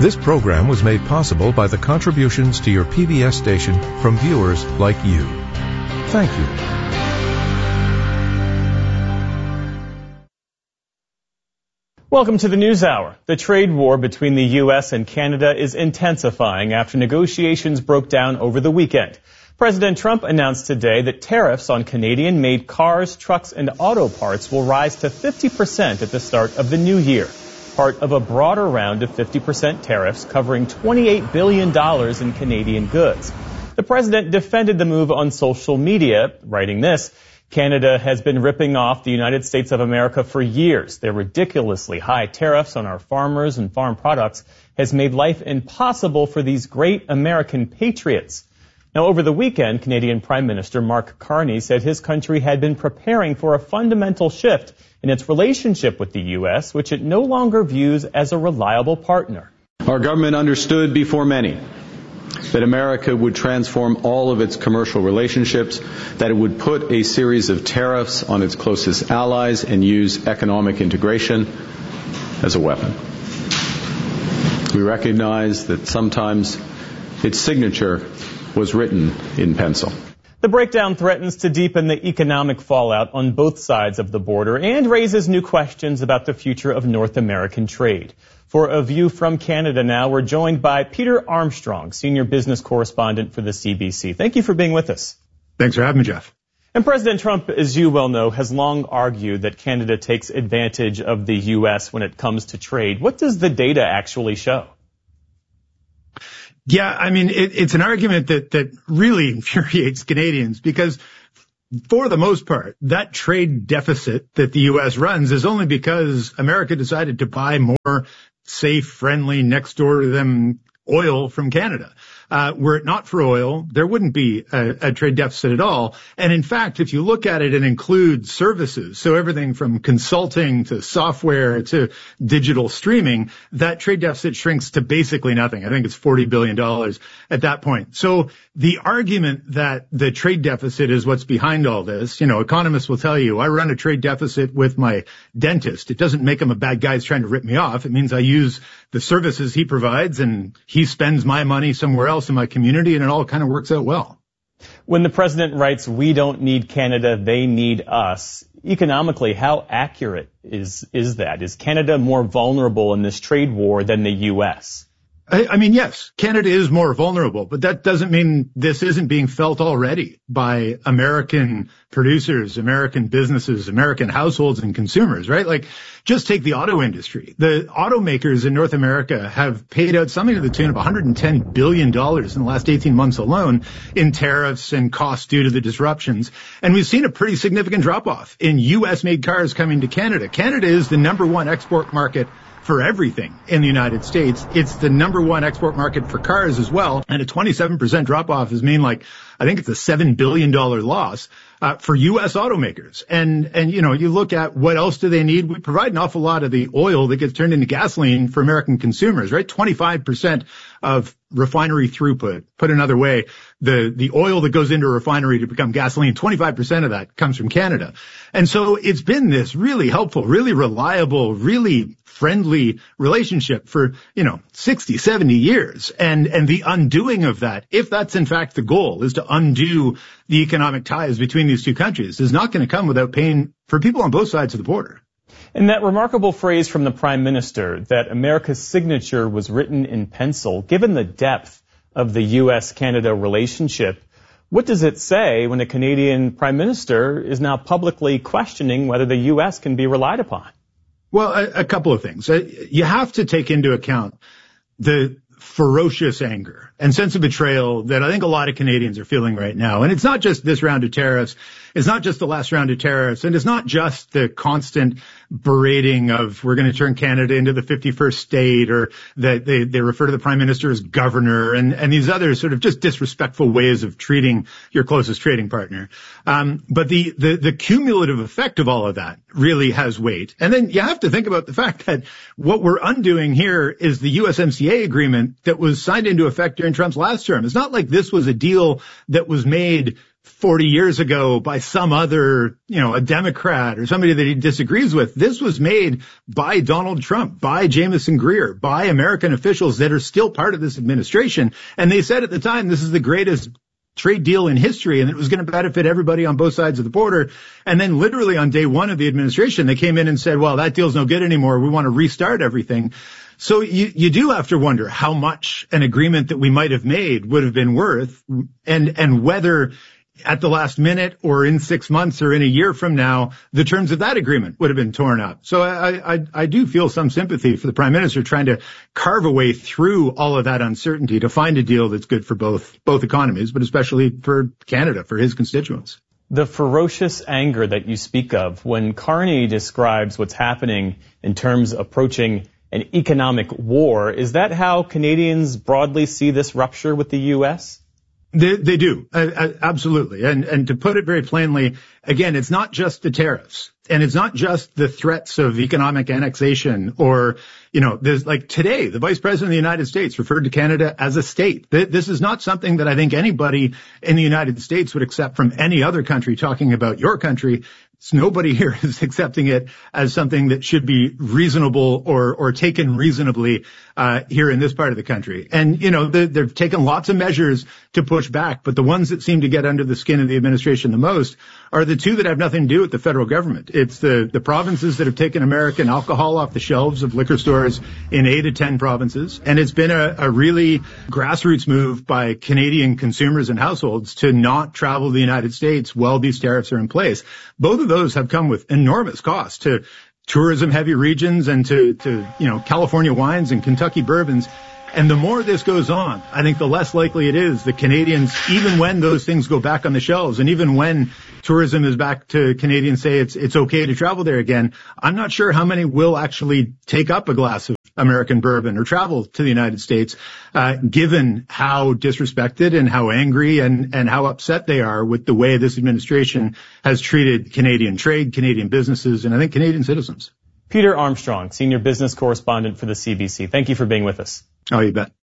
This program was made possible by the contributions to your PBS station from viewers like you. Thank you. Welcome to the News Hour. The trade war between the U.S. and Canada is intensifying after negotiations broke down over the weekend. President Trump announced today that tariffs on Canadian-made cars, trucks, and auto parts will rise to 50% at the start of the new year, part of a broader round of 50% tariffs covering $28 billion in Canadian goods. The president defended the move on social media, writing this: Canada has been ripping off the United States of America for years. Their ridiculously high tariffs on our farmers and farm products has made life impossible for these great American patriots. Now, over the weekend, Canadian Prime Minister Mark Carney said his country had been preparing for a fundamental shift in its relationship with the U.S., which it no longer views as a reliable partner. Our government understood before many that America would transform all of its commercial relationships, that it would put a series of tariffs on its closest allies and use economic integration as a weapon. We recognize that sometimes its signature was written in pencil. The breakdown threatens to deepen the economic fallout on both sides of the border and raises new questions about the future of North American trade. For A View from Canada now, we're joined by Peter Armstrong, senior business correspondent for the CBC. Thank you for being with us. Thanks for having me, Jeff. And President Trump, as you well know, has long argued that Canada takes advantage of the U.S. when it comes to trade. What does the data actually show? Yeah, I mean, it's an argument that really infuriates Canadians because, for the most part, that trade deficit that the U.S. runs is only because America decided to buy more safe, friendly, next door to them oil from Canada. Were it not for oil, there wouldn't be a trade deficit at all. And in fact, if you look at it, it includes services. So everything from consulting to software to digital streaming, that trade deficit shrinks to basically nothing. I think it's $40 billion at that point. So the argument that the trade deficit is what's behind all this, you know, economists will tell you, I run a trade deficit with my dentist. It doesn't make him a bad guy who's trying to rip me off. It means I use the services he provides and he spends my money somewhere else in my community, and it all kind of works out well. When the president writes, we don't need Canada, they need us, economically, how accurate is that? Is Canada more vulnerable in this trade war than the U.S.? I mean, yes, Canada is more vulnerable, but that doesn't mean this isn't being felt already by American producers, American businesses, American households and consumers, right? Like, just take the auto industry. The automakers in North America have paid out something to the tune of $110 billion in the last 18 months alone in tariffs and costs due to the disruptions. And we've seen a pretty significant drop-off in U.S.-made cars coming to Canada. Canada is the number one export market for everything in the United States. It's the number one export market for cars as well. And a 27% drop-off is I think it's a $7 billion loss for U.S. automakers. And, you know, you look at what else do they need? We provide an awful lot of the oil that gets turned into gasoline for American consumers, right? 25% of refinery throughput. Put another way, the oil that goes into a refinery to become gasoline, 25% of that comes from Canada. And so it's been this really helpful, really reliable, really friendly relationship for, 60, 70 years. And the undoing of that, if that's in fact the goal, is to undo the economic ties between these two countries, is not going to come without pain for people on both sides of the border. And that remarkable phrase from the Prime Minister that America's signature was written in pencil, given the depth of the U.S.-Canada relationship, what does it say when a Canadian Prime Minister is now publicly questioning whether the U.S. can be relied upon? Well, a couple of things. You have to take into account the ferocious anger and sense of betrayal that I think a lot of Canadians are feeling right now. And it's not just this round of tariffs. It's not just the last round of tariffs. And it's not just the constant berating of we're going to turn Canada into the 51st state, or that they refer to the Prime Minister as governor, and these other sort of just disrespectful ways of treating your closest trading partner. But the cumulative effect of all of that really has weight. And then you have to think about the fact that what we're undoing here is the USMCA agreement that was signed into effect during Trump's last term. It's not like this was a deal that was made 40 years ago by some other, a Democrat or somebody that he disagrees with. This was made by Donald Trump, by Jamieson Greer, by American officials that are still part of this administration. And they said at the time, this is the greatest trade deal in history, and it was going to benefit everybody on both sides of the border. And then literally on day one of the administration, they came in and said, well, that deal's no good anymore. We want to restart everything. So you do have to wonder how much an agreement that we might have made would have been worth, and whether at the last minute or in 6 months or in a year from now, the terms of that agreement would have been torn up. So I do feel some sympathy for the Prime Minister trying to carve a way through all of that uncertainty to find a deal that's good for both economies, but especially for Canada, for his constituents. The ferocious anger that you speak of, when Carney describes what's happening in terms of approaching an economic war, is that how Canadians broadly see this rupture with the U.S.? They do. Absolutely. And to put it very plainly, again, it's not just the tariffs, and it's not just the threats of economic annexation or, there's like today, the Vice President of the United States referred to Canada as a state. This is not something that I think anybody in the United States would accept from any other country talking about your country. So nobody here is accepting it as something that should be reasonable or taken reasonably here in this part of the country. And, they've taken lots of measures to push back, but the ones that seem to get under the skin of the administration the most are the two that have nothing to do with the federal government. It's the provinces that have taken American alcohol off the shelves of liquor stores in 8 of 10 provinces. And it's been a really grassroots move by Canadian consumers and households to not travel to the United States while these tariffs are in place. Both of those have come with enormous costs to tourism heavy regions and to California wines and Kentucky bourbons. And the more this goes on, I think the less likely it is that Canadians, even when those things go back on the shelves, and even when tourism is back to Canadians say it's okay to travel there again, I'm not sure how many will actually take up a glass of American bourbon or travel to the United States, given how disrespected and how angry and how upset they are with the way this administration has treated Canadian trade, Canadian businesses, and I think Canadian citizens. Peter Armstrong, Senior Business Correspondent for the CBC. Thank you for being with us. Oh, you bet.